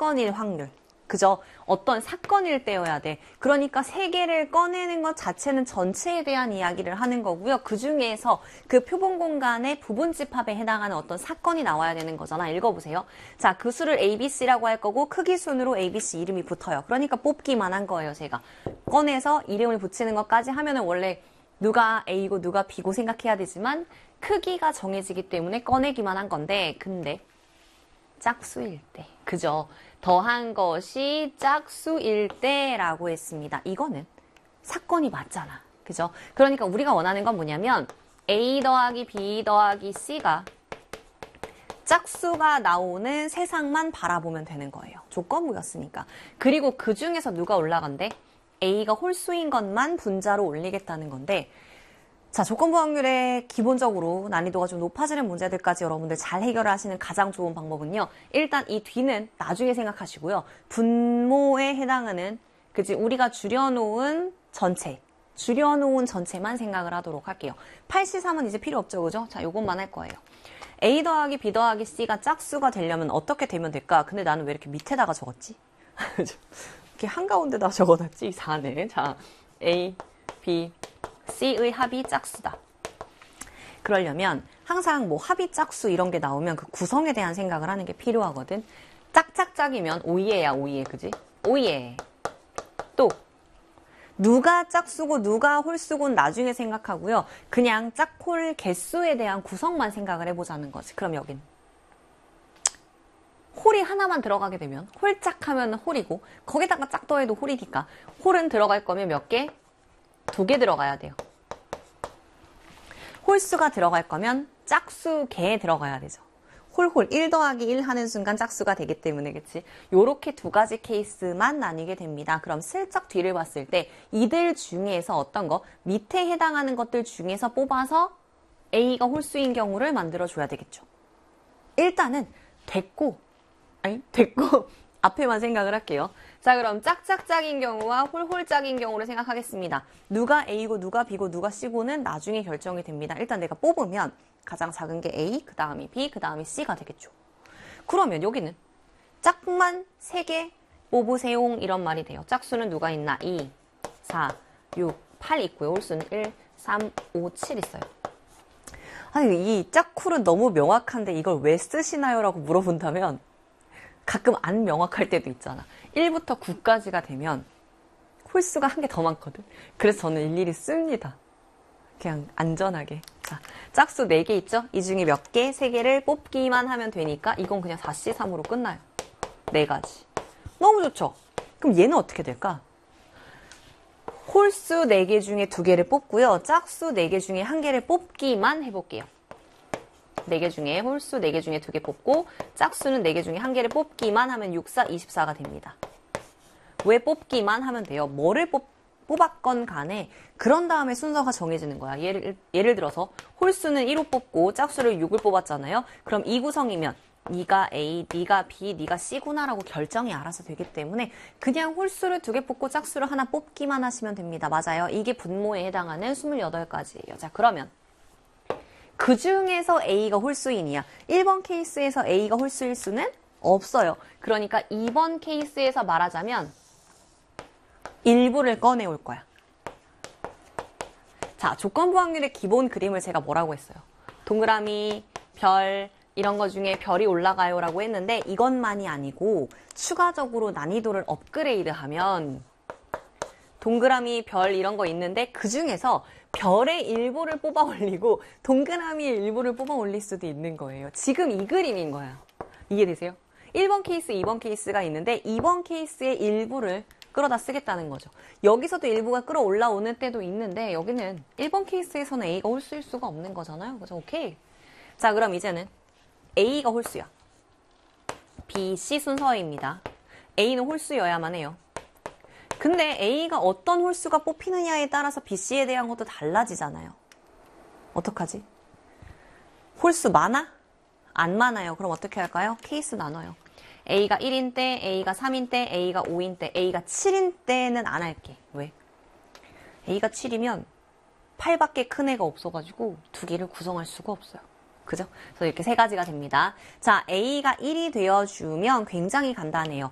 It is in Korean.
사건일 확률. 그죠? 어떤 사건일 때여야 돼. 그러니까 세 개를 꺼내는 것 자체는 전체에 대한 이야기를 하는 거고요. 그 중에서 그 표본 공간의 부분 집합에 해당하는 어떤 사건이 나와야 되는 거잖아. 읽어보세요. 자, 그 수를 ABC라고 할 거고 크기 순으로 ABC 이름이 붙어요. 그러니까 뽑기만 한 거예요, 제가. 꺼내서 이름을 붙이는 것까지 하면은 원래 누가 A고 누가 B고 생각해야 되지만 크기가 정해지기 때문에 꺼내기만 한 건데, 근데 짝수일 때, 그죠? 더한 것이 짝수일 때라고 했습니다. 이거는 사건이 맞잖아. 그죠? 그러니까 우리가 원하는 건 뭐냐면 A 더하기 B 더하기 C가 짝수가 나오는 세상만 바라보면 되는 거예요. 조건부였으니까. 그리고 그 중에서 누가 올라간대? A가 홀수인 것만 분자로 올리겠다는 건데, 자, 조건부 확률의 기본적으로 난이도가 좀 높아지는 문제들까지 여러분들 잘 해결하시는 가장 좋은 방법은요. 일단 이 뒤는 나중에 생각하시고요. 분모에 해당하는, 그치, 우리가 줄여놓은 전체만 생각을 하도록 할게요. 83은 이제 필요 없죠, 그죠? 자, 요것만 할 거예요. A 더하기 B 더하기 C가 짝수가 되려면 어떻게 되면 될까? 근데 나는 왜 이렇게 밑에다가 적었지? 이렇게 한가운데다가 적어놨지, 이 4는. 자, A, B, C의 합이 짝수다. 그러려면 항상 뭐 합이 짝수 이런 게 나오면 그 구성에 대한 생각을 하는 게 필요하거든. 짝짝짝이면 오이에야, 오이에, 그지? 오이에. 또 누가 짝수고 누가 홀수고는 나중에 생각하고요. 그냥 짝홀 개수에 대한 구성만 생각을 해보자는 거지. 그럼 여긴 홀이 하나만 들어가게 되면 홀짝하면 홀이고 거기다가 짝 더해도 홀이니까 홀은 들어갈 거면 몇 개? 2개 들어가야 돼요. 홀수가 들어갈 거면 짝수 개에 들어가야 되죠. 홀 1 더하기 1 하는 순간 짝수가 되기 때문에, 그치? 요렇게 두 가지 케이스만 나뉘게 됩니다. 그럼 슬쩍 뒤를 봤을 때 이들 중에서 어떤 거? 밑에 해당하는 것들 중에서 뽑아서 A가 홀수인 경우를 만들어줘야 되겠죠. 일단은 됐고 앞에만 생각을 할게요. 자, 그럼 짝짝짝인 경우와 홀홀짝인 경우를 생각하겠습니다. 누가 A고 누가 B고 누가 C고는 나중에 결정이 됩니다. 일단 내가 뽑으면 가장 작은 게 A, 그 다음이 B, 그 다음이 C가 되겠죠. 그러면 여기는 짝만 3개 뽑으세요 이런 말이 돼요. 짝수는 누가 있나? 2, 4, 6, 8 있고요. 홀수는 1, 3, 5, 7 있어요. 아니, 이 짝쿨은 너무 명확한데 이걸 왜 쓰시나요? 라고 물어본다면 가끔 안 명확할 때도 있잖아. 1부터 9까지가 되면 홀수가 한 개 더 많거든. 그래서 저는 일일이 씁니다. 그냥 안전하게. 자, 짝수 4개 있죠? 이 중에 몇 개? 3개를 뽑기만 하면 되니까 이건 그냥 4C3으로 끝나요. 4가지. 너무 좋죠? 그럼 얘는 어떻게 될까? 홀수 4개 중에 2개를 뽑고요. 짝수 4개 중에 1개를 뽑기만 해볼게요. 4개 중에 홀수 4개 중에 2개 뽑고 짝수는 4개 중에 1개를 뽑기만 하면 6, 4, 24가 됩니다. 왜 뽑기만 하면 돼요? 뭐를 뽑았건 간에 그런 다음에 순서가 정해지는 거야. 예를 들어서 홀수는 1호 뽑고 짝수를 6을 뽑았잖아요. 그럼 이 구성이면 네가 A, 네가 B, 네가 C구나 라고 결정이 알아서 되기 때문에 그냥 홀수를 2개 뽑고 짝수를 하나 뽑기만 하시면 됩니다. 맞아요. 이게 분모에 해당하는 28가지예요. 자, 그러면 그 중에서 A가 홀수인이야. 1번 케이스에서 A가 홀수일 수는 없어요. 그러니까 2번 케이스에서 말하자면 일부를 꺼내올 거야. 자, 조건부 확률의 기본 그림을 제가 뭐라고 했어요? 동그라미, 별, 이런 거 중에 별이 올라가요 라고 했는데 이것만이 아니고 추가적으로 난이도를 업그레이드하면 동그라미, 별 이런 거 있는데 그 중에서 별의 일부를 뽑아 올리고 동그라미의 일부를 뽑아 올릴 수도 있는 거예요. 지금 이 그림인 거야. 이해되세요? 1번 케이스, 2번 케이스가 있는데 2번 케이스의 일부를 끌어다 쓰겠다는 거죠. 여기서도 일부가 끌어올라오는 때도 있는데 여기는 1번 케이스에서는 A가 홀수일 수가 없는 거잖아요. 그죠? 오케이. 자, 그럼 이제는 A가 홀수야. B, C 순서입니다. A는 홀수여야만 해요. 근데 A가 어떤 홀수가 뽑히느냐에 따라서 B, C에 대한 것도 달라지잖아요. 어떡하지? 홀수 많아? 안 많아요. 그럼 어떻게 할까요? 케이스 나눠요. A가 1인 때, A가 3인 때, A가 5인 때, A가 7인 때는 안 할게. 왜? A가 7이면 8밖에 큰 애가 없어가지고 2개를 구성할 수가 없어요. 그죠? 그래서 이렇게 3가지가 됩니다. 자, A가 1이 되어주면 굉장히 간단해요.